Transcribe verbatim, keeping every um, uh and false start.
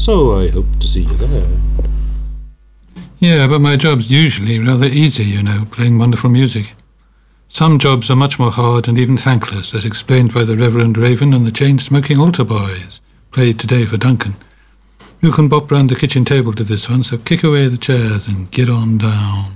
So I hope to see you there. Yeah, but my job's usually rather easy, you know, playing wonderful music. Some jobs are much more hard and even thankless, as explained by the Reverend Raven and the chain-smoking altar boys, played today for Duncan. You can bop round the kitchen table to this one, so kick away the chairs and get on down.